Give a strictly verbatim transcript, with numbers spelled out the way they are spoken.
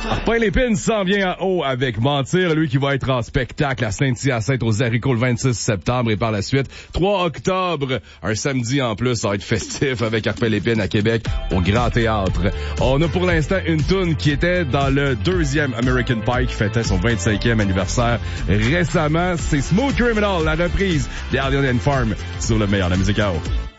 Pain Lépine s'en vient en haut avec Mentir, lui qui va être en spectacle à Saint-Hyacinthe aux haricots le vingt-six septembre et par la suite, trois octobre, un samedi en plus, ça va être festif avec Arpin Lépine à Québec au Grand Théâtre. On a pour l'instant une toune qui était dans le deuxième American Pie qui fêtait son vingt-cinquième anniversaire récemment. C'est Smooth Criminal, la reprise d'Alien and Farm sur le meilleur de la musique à haut.